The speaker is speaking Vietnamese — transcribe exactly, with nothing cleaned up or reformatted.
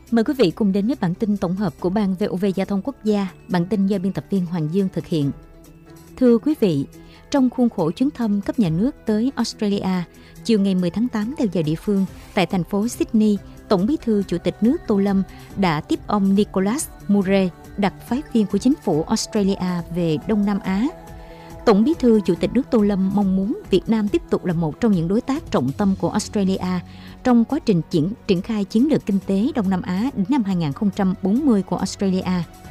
Mời quý vị cùng đến với bản tin tổng hợp của Ban vê o vê Giao thông Quốc gia. Bản tin do biên tập viên Hoàng Dương thực hiện. Thưa quý vị, trong khuôn khổ chuyến thăm cấp nhà nước tới Australia, chiều ngày mười tháng tám theo giờ địa phương, tại thành phố Sydney, Tổng Bí thư Chủ tịch nước Tô Lâm đã tiếp ông Nicholas Murray, đặc phái viên của chính phủ Australia về Đông Nam Á. Tổng Bí thư Chủ tịch nước Tô Lâm mong muốn Việt Nam tiếp tục là một trong những đối tác trọng tâm của Australia trong quá trình triển, triển khai chiến lược kinh tế Đông Nam Á đến năm hai không bốn mươi của Australia.